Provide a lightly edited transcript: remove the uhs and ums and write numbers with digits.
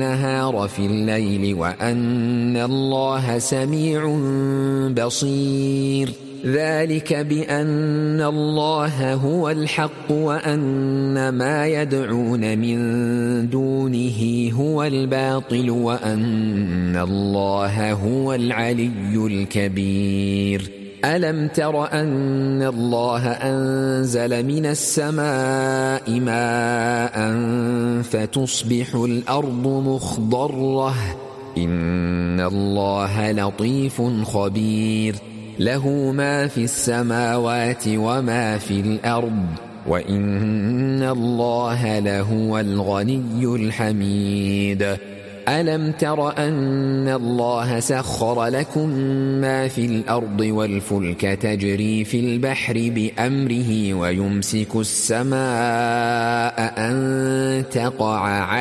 النهار في الليل وأن الله سميع بصير. ذلك بأن الله هو الحق وأن ما يدعون من دونه هو الباطل وأن الله هو العلي الكبير. ألم تر أن الله أنزل من السماء ماء فتصبح الأرض مخضرة إن الله لطيف خبير. له ما في السماوات وما في الأرض وإن الله لهو الغني الحميد. ألم تر أن الله سخر لكم ما في الأرض والفلك تجري في البحر بأمره ويمسك السماء أن تقع